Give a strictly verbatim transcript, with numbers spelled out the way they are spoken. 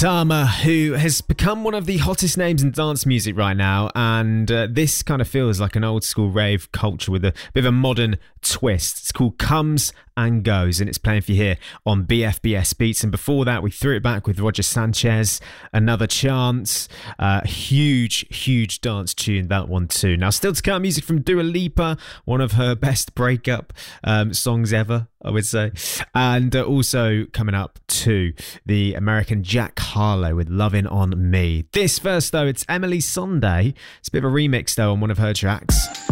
Tama, who has become one of the hottest names in dance music right now, and uh, this kind of feels like an old school rave culture with a bit of a modern twist. It's called Comes and Goes, and it's playing for you here on B F B S Beats. And before that, we threw it back with Roger Sanchez, Another Chance. Uh, huge, huge dance tune, that one too. Now, still to come, music from Dua Lipa, one of her best breakup um, songs ever, I would say. And uh, also coming up to the American Jack Harlow with Lovin' On Me. This first, though, it's Emily Sunday. It's a bit of a remix, though, on one of her tracks.